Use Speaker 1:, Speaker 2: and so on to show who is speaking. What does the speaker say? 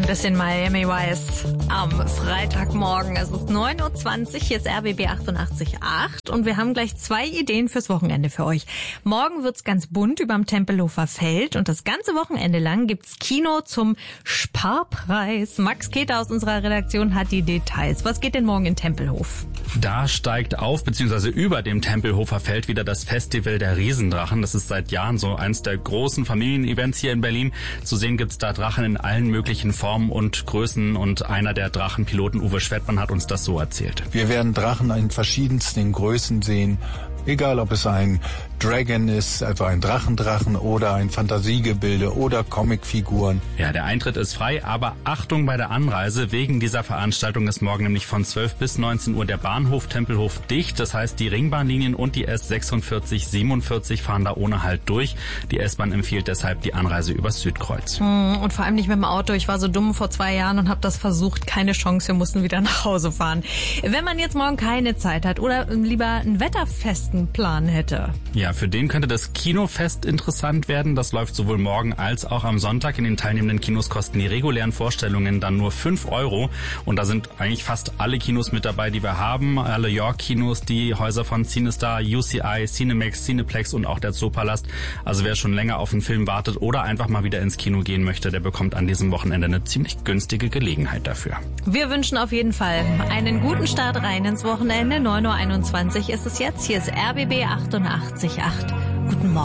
Speaker 1: bisschen Miami Vice am Freitagmorgen. Es ist 9.20 Uhr, hier ist RBB 88.8 und wir haben gleich 2 Ideen fürs Wochenende für euch. Morgen wird's ganz bunt überm Tempelhofer Feld und das ganze Wochenende lang gibt's Kino zum Sparpreis. Max Keter aus unserer Redaktion hat die Details. Was geht denn morgen in Tempelhof?
Speaker 2: Da steigt auf, beziehungsweise über dem Tempelhofer Feld wieder das Festival der Riesendrachen. Das ist seit Jahren so eins der großen Familienevents hier in Berlin. Zu sehen gibt's da Drachen in allen möglichen Formen und Größen und einer der Drachenpiloten, Uwe Schwettmann, hat uns das so erzählt.
Speaker 3: Wir werden Drachen in verschiedensten Größen sehen. Egal, ob es ein Dragon ist, also ein Drachendrachen oder ein Fantasiegebilde oder Comicfiguren.
Speaker 2: Ja, der Eintritt ist frei, aber Achtung bei der Anreise. Wegen dieser Veranstaltung ist morgen nämlich von 12 bis 19 Uhr der Bahnhof Tempelhof dicht. Das heißt, die Ringbahnlinien und die S46, 47 fahren da ohne Halt durch. Die S-Bahn empfiehlt deshalb die Anreise übers Südkreuz.
Speaker 1: Und vor allem nicht mit dem Auto. Ich war so dumm vor 2 Jahren und habe das versucht. Keine Chance, wir mussten wieder nach Hause fahren. Wenn man jetzt morgen keine Zeit hat oder lieber einen wetterfesten Plan hätte.
Speaker 2: Ja, für den könnte das Kinofest interessant werden. Das läuft sowohl morgen als auch am Sonntag. In den teilnehmenden Kinos kosten die regulären Vorstellungen dann nur 5 €. Und da sind eigentlich fast alle Kinos mit dabei, die wir haben. Alle York-Kinos, die Häuser von CineStar, UCI, Cinemax, Cineplex und auch der Zoopalast. Also wer schon länger auf einen Film wartet oder einfach mal wieder ins Kino gehen möchte, der bekommt an diesem Wochenende eine ziemlich günstige Gelegenheit dafür.
Speaker 1: Wir wünschen auf jeden Fall einen guten Start rein ins Wochenende. 9.21 Uhr ist es jetzt. Hier ist RBB 88.8. Guten Morgen.